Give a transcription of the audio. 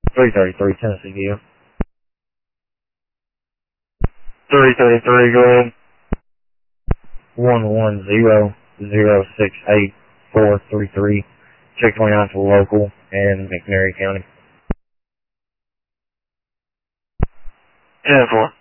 333 Tennessee View. 333, go ahead. 110-068-433. Check 29 to local in McNairy County. 10-4.